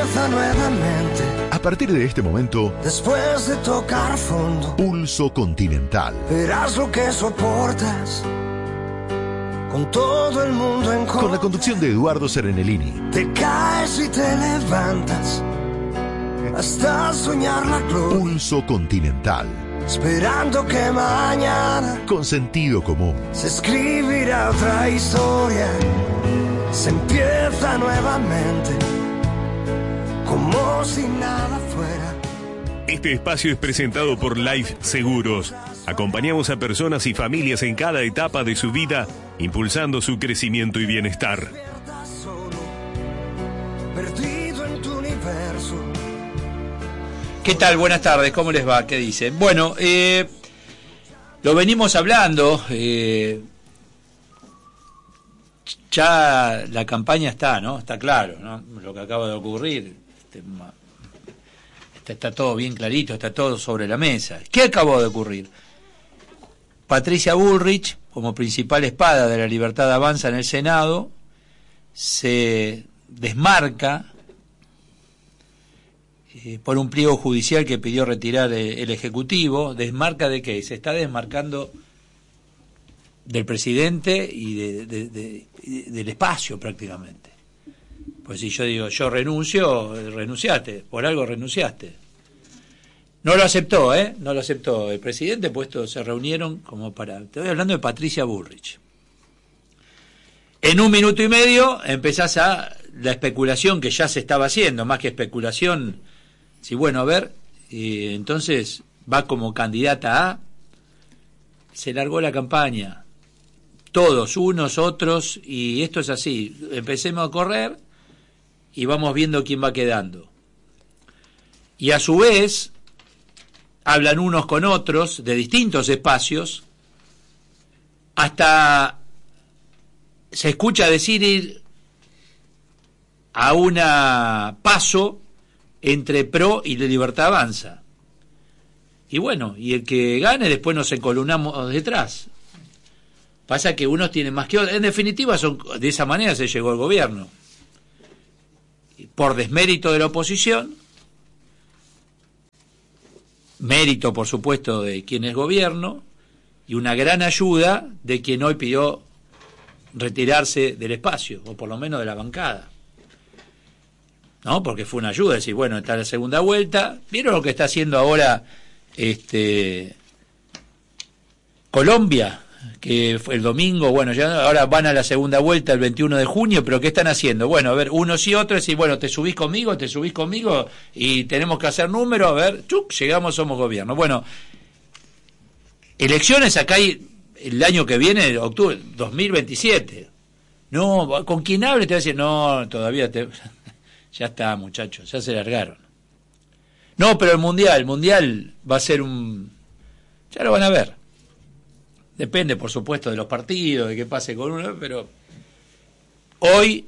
empieza nuevamente. A partir de este momento, Después de tocar fondo, Pulso Continental. verás lo que soportas. Con todo el mundo en contra. Con la conducción de Eduardo Serenellini. Te caes y te levantas hasta soñar la gloria. Pulso Continental. Esperando que mañana Con sentido común. se escribirá otra historia. Se empieza nuevamente, como si nada fuera. Este espacio es presentado por Life Seguros. Acompañamos a personas y familias en cada etapa de su vida, impulsando su crecimiento y bienestar. Despiertas solo, perdido en tu universo. ¿Qué tal? Buenas tardes, ¿cómo les va? ¿Qué dicen? Bueno, lo venimos hablando, ya la campaña está, ¿no? Está claro, ¿no? Lo que acaba de ocurrir, está todo bien clarito, está todo sobre la mesa. ¿Qué acabó de ocurrir? Patricia Bullrich, como principal espada de la Libertad Avanza en el Senado, se desmarca por un pliego judicial que pidió retirar el Ejecutivo. ¿Desmarca de qué? Se está desmarcando del presidente y del espacio prácticamente. Pues si yo digo, yo renuncio, renunciaste, por algo renunciaste. No lo aceptó, no lo aceptó el presidente, puesto se reunieron como para... Estoy hablando de Patricia Bullrich. En un minuto y medio empezás a la especulación que ya se estaba haciendo, más que especulación, si bueno, a ver, entonces va como candidata a... Se largó la campaña, todos, unos, otros, y esto es así, empecemos a correr y vamos viendo quién va quedando. Y a su vez, hablan unos con otros de distintos espacios, hasta se escucha decir ir a una paso entre PRO y la Libertad Avanza. Y bueno, y el que gane después nos encolumnamos detrás. Pasa que unos tienen más que otros. En definitiva, de esa manera se llegó al gobierno. Por desmérito de la oposición, mérito, por supuesto, de quien es gobierno, y una gran ayuda de quien hoy pidió retirarse del espacio, o por lo menos de la bancada. ¿No? Porque fue una ayuda, decir, bueno, está la segunda vuelta. ¿Vieron lo que está haciendo ahora Colombia? Que fue el domingo, bueno, ya ahora van a la segunda vuelta el 21 de junio, pero ¿qué están haciendo? Bueno, a ver, unos y otros, y bueno, te subís conmigo, y tenemos que hacer números, a ver, ¡chuc!, llegamos, somos gobierno. Bueno, elecciones acá hay el año que viene, octubre, 2027. No, con quien hable te va a decir, no, todavía ya está, muchachos, ya se largaron. No, pero el mundial va a ser ya lo van a ver. Depende, por supuesto, de los partidos, de qué pase con uno, pero hoy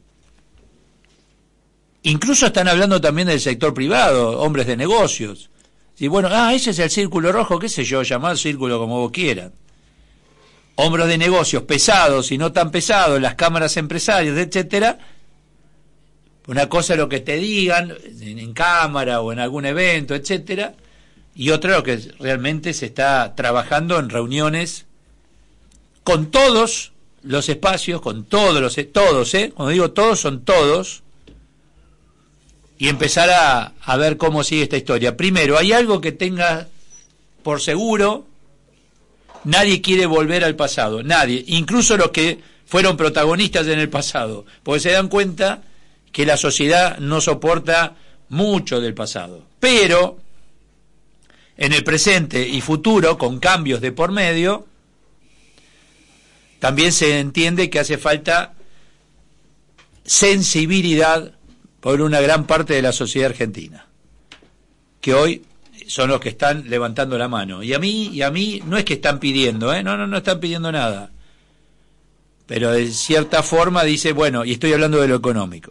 incluso están hablando también del sector privado, hombres de negocios. Y bueno, ese es el círculo rojo, qué sé yo, llamar círculo como vos quieran. Hombres de negocios pesados y no tan pesados, las cámaras empresarias, etcétera. Una cosa es lo que te digan en cámara o en algún evento, etcétera. Y otra lo que realmente se está trabajando en reuniones con todos los espacios, con todos, cuando digo todos, son todos, y empezar a ver cómo sigue esta historia. Primero, hay algo que tenga por seguro, nadie quiere volver al pasado, nadie, incluso los que fueron protagonistas en el pasado, porque se dan cuenta que la sociedad no soporta mucho del pasado. Pero en el presente y futuro, con cambios de por medio, también se entiende que hace falta sensibilidad por una gran parte de la sociedad argentina, que hoy son los que están levantando la mano. Y a mí no es que están pidiendo, no están pidiendo nada. Pero de cierta forma dice, bueno, y estoy hablando de lo económico.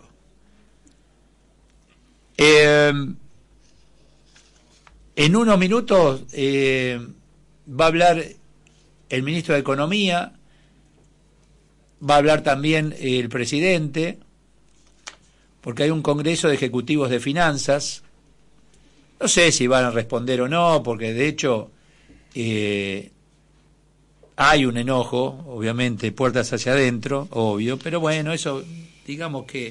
En unos minutos va a hablar el ministro de Economía, va a hablar también el presidente, porque hay un Congreso de Ejecutivos de Finanzas. No sé si van a responder o no, porque de hecho hay un enojo, obviamente, puertas hacia adentro, obvio, pero bueno, eso, digamos que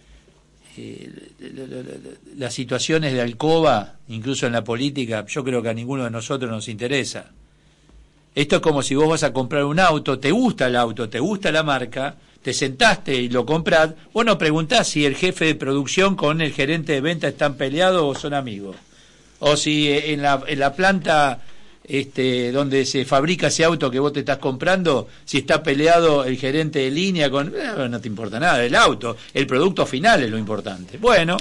las situaciones de alcoba, incluso en la política, yo creo que a ninguno de nosotros nos interesa. Esto es como si vos vas a comprar un auto, te gusta el auto, te gusta la marca, te sentaste y lo comprás, vos no preguntás si el jefe de producción con el gerente de venta están peleados o son amigos, o si en la planta donde se fabrica ese auto que vos te estás comprando, si está peleado el gerente de línea con... no te importa nada, el auto, el producto final es lo importante. Bueno,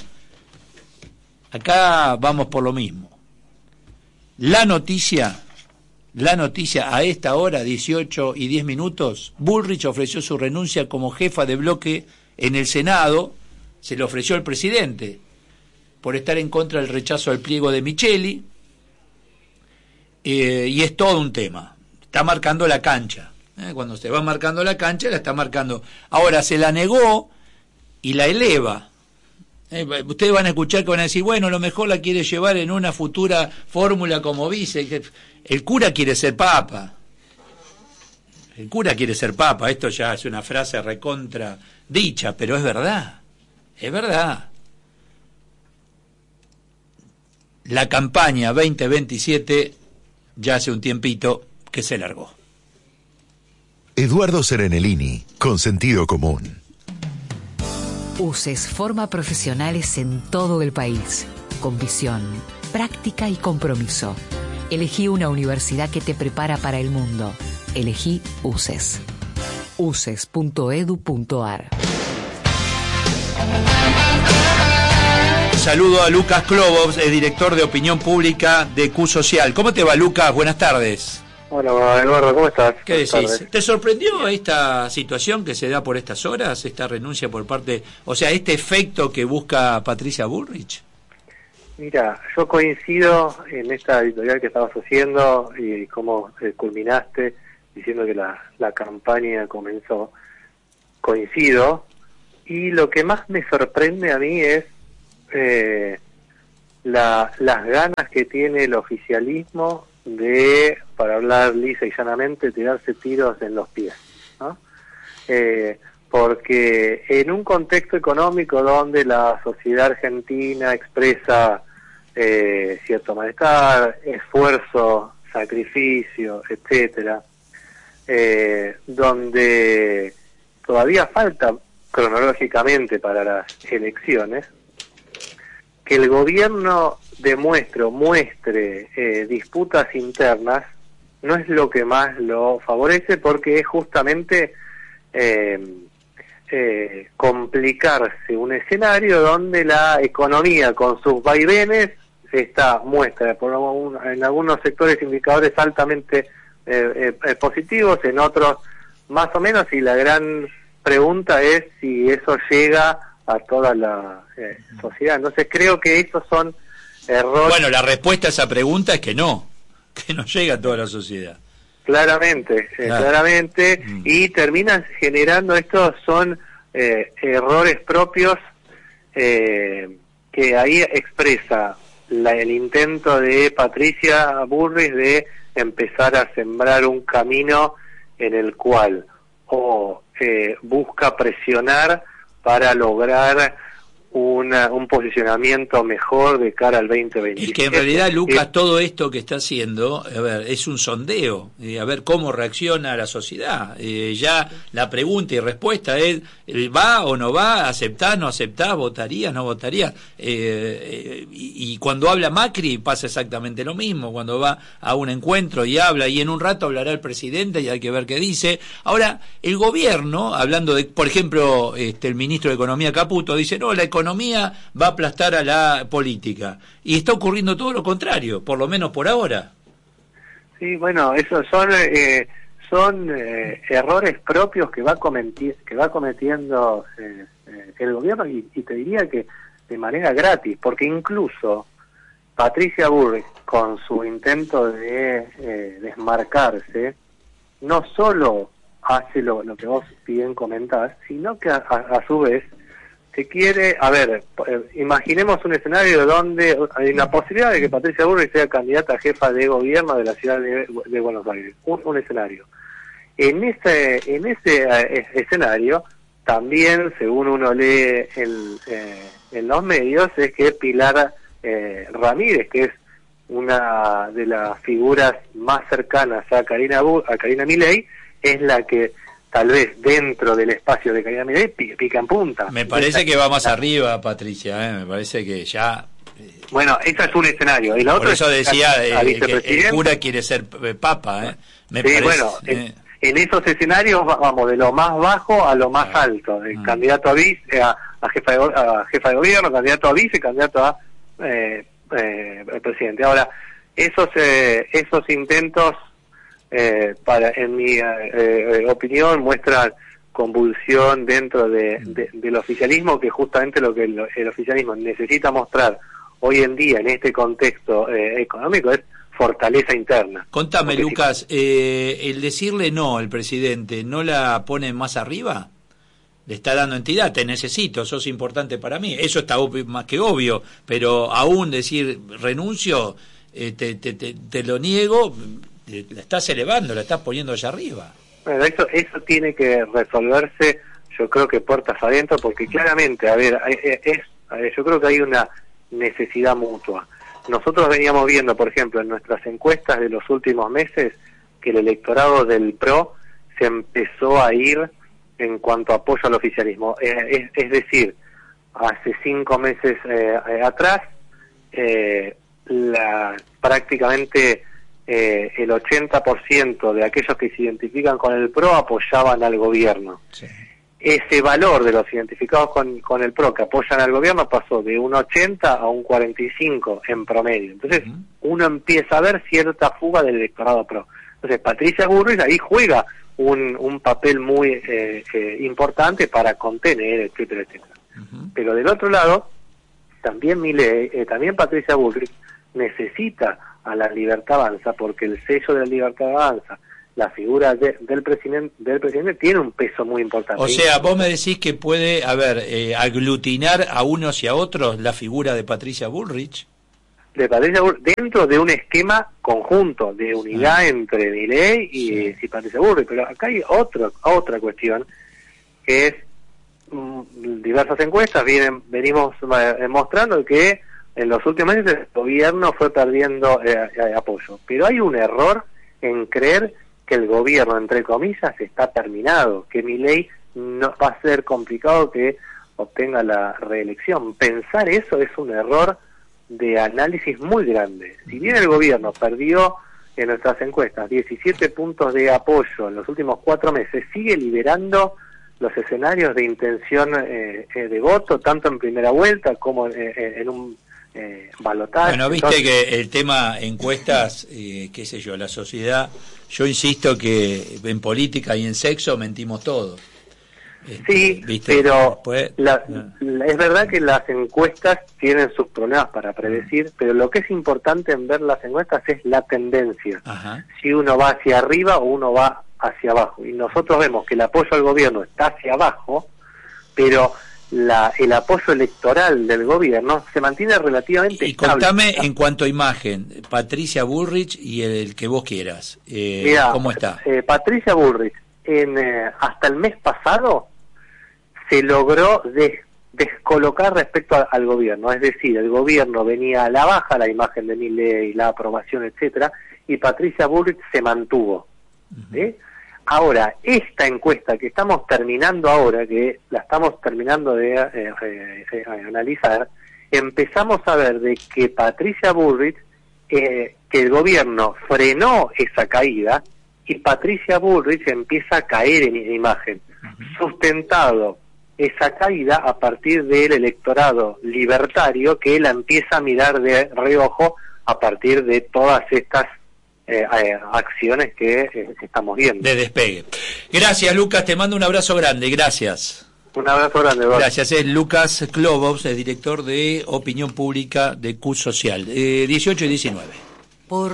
acá vamos por lo mismo. La noticia a esta hora, 18:10, Bullrich ofreció su renuncia como jefa de bloque en el Senado, se le ofreció al presidente, por estar en contra del rechazo al pliego de Micheli, y es todo un tema. Está marcando la cancha. Cuando se va marcando la cancha, la está marcando. Ahora se la negó y la eleva. Ustedes van a escuchar que van a decir, bueno, a lo mejor la quiere llevar en una futura fórmula como vice. El cura quiere ser papa. El cura quiere ser papa. Esto ya es una frase recontra dicha, pero es verdad. Es verdad. La campaña 2027 ya hace un tiempito que se largó. Eduardo Serenellini, con sentido común. UCES forma profesionales en todo el país, con visión, práctica y compromiso. Elegí una universidad que te prepara para el mundo. Elegí UCES. uces.edu.ar. Saludo a Lucas Klobos, el director de Opinión Pública de Q Social. ¿Cómo te va, Lucas? Buenas tardes. Hola, Eduardo, ¿cómo estás? ¿Qué decís? ¿Te sorprendió esta situación que se da por estas horas, esta renuncia por parte, o sea, este efecto que busca Patricia Bullrich? Mira, yo coincido en esta editorial que estabas haciendo y cómo culminaste diciendo que la campaña comenzó. Coincido, y lo que más me sorprende a mí es las ganas que tiene el oficialismo de, para hablar lisa y llanamente, tirarse tiros en los pies, ¿no? Porque en un contexto económico donde la sociedad argentina expresa cierto malestar, esfuerzo, sacrificio, etcétera, donde todavía falta cronológicamente para las elecciones, que el gobierno muestre disputas internas no es lo que más lo favorece, porque es justamente complicarse un escenario donde la economía con sus vaivenes muestra en algunos sectores indicadores altamente positivos, en otros más o menos, y la gran pregunta es si eso llega a toda la sociedad. Entonces creo que esos son errores. Bueno, la respuesta a esa pregunta es que no llega a toda la sociedad. Claramente, claramente, y terminan generando, estos son errores propios que ahí expresa el intento de Patricia Bullrich de empezar a sembrar un camino en el cual busca presionar para lograr un posicionamiento mejor de cara al 2027. Es que en realidad, Lucas, todo esto que está haciendo, a ver, es un sondeo, a ver cómo reacciona la sociedad. Ya la pregunta y respuesta es, ¿va o no va? ¿Aceptás, no aceptás? ¿Votarías, no votarías? Y cuando habla Macri pasa exactamente lo mismo, cuando va a un encuentro y habla, y en un rato hablará el presidente y hay que ver qué dice. Ahora, el gobierno, hablando de, por ejemplo, el ministro de Economía Caputo, dice, no, la economía va a aplastar a la política, y está ocurriendo todo lo contrario, por lo menos por ahora. Sí, bueno, esos son errores propios que va cometiendo el gobierno, y te diría que de manera gratis, porque incluso Patricia Bullrich, con su intento de desmarcarse, no solo hace lo que vos bien comentás, sino que a su vez se quiere, imaginemos un escenario donde hay una posibilidad de que Patricia Bullrich sea candidata a jefa de gobierno de la ciudad de Buenos Aires, un escenario. En ese escenario, también, según uno lee en los medios, es que Pilar Ramírez, que es una de las figuras más cercanas a Karina Milei, es la que tal vez dentro del espacio de Karina Milei pica en punta. Me parece que va más arriba, Patricia, me parece que ya... Bueno, ese es un escenario. Y la otra por eso decía que el cura quiere ser papa, me sí, parece. Bueno, en esos escenarios vamos de lo más bajo a lo más alto. El candidato a jefa de gobierno, candidato a vice, candidato a presidente. Ahora, esos intentos, en mi opinión, muestran convulsión dentro del oficialismo, que justamente lo que el oficialismo necesita mostrar hoy en día en este contexto económico es fortaleza interna. Contame, porque Lucas, el decirle no al presidente, ¿no la pone más arriba? Le está dando entidad, te necesito, sos importante para mí. Eso está más que obvio, pero aún decir renuncio, te lo niego, la estás elevando, la estás poniendo allá arriba. Bueno, eso tiene que resolverse, yo creo que puertas adentro, porque claramente, yo creo que hay una necesidad mutua. Nosotros veníamos viendo, por ejemplo, en nuestras encuestas de los últimos meses, que el electorado del PRO se empezó a ir en cuanto a apoyo al oficialismo. Es decir, hace 5 meses atrás, prácticamente el 80% de aquellos que se identifican con el PRO apoyaban al gobierno. Sí. Ese valor de los identificados con el PRO que apoyan al gobierno pasó de un 80 a un 45 en promedio. Entonces uno empieza a ver cierta fuga del electorado PRO. Entonces Patricia Bullrich ahí juega un papel muy importante para contener, etcétera, etcétera. Pero del otro lado, también también Patricia Bullrich necesita a la Libertad Avanza, porque el sello de la Libertad Avanza, la figura del presidente tiene un peso muy importante. O sea, vos me decís que puede aglutinar a unos y a otros la figura de Patricia Bullrich. Dentro de un esquema conjunto de unidad entre Milei y Patricia Bullrich. Pero acá hay otra cuestión, que es diversas encuestas venimos mostrando que en los últimos meses el gobierno fue perdiendo apoyo. Pero hay un error en creer que el gobierno, entre comillas, está terminado, que Milei no va a ser complicado que obtenga la reelección. Pensar eso es un error de análisis muy grande. Si bien el gobierno perdió en nuestras encuestas 17 puntos de apoyo en los últimos 4 meses, sigue liberando los escenarios de intención de voto, tanto en primera vuelta como en un balotaje. Bueno, viste que el tema encuestas, qué sé yo, la sociedad, yo insisto que en política y en sexo mentimos todos. Sí, ¿viste? Pero después, es verdad que las encuestas tienen sus problemas para predecir, pero lo que es importante en ver las encuestas es la tendencia. Ajá. Si uno va hacia arriba o uno va hacia abajo. Y nosotros vemos que el apoyo al gobierno está hacia abajo, pero el apoyo electoral del gobierno se mantiene relativamente estable. Y contame en cuanto a imagen, Patricia Bullrich y el que vos quieras, mirá, ¿cómo está? Patricia Bullrich, hasta el mes pasado se logró descolocar respecto al gobierno, es decir, el gobierno venía a la baja, la imagen de Milei, la aprobación, etcétera, y Patricia Bullrich se mantuvo. ¿Sí? Ahora, esta encuesta que estamos terminando ahora, que la estamos terminando de analizar, empezamos a ver de que Patricia Bullrich, que el gobierno frenó esa caída, y Patricia Bullrich empieza a caer en imagen, sustentado esa caída a partir del electorado libertario, que la empieza a mirar de reojo a partir de todas estas acciones que estamos viendo. De despegue. Gracias, Lucas, te mando un abrazo grande, gracias. Un abrazo grande, Eduardo. Gracias, es Lucas Klobos, el director de Opinión Pública de Q Social, 18 y 19.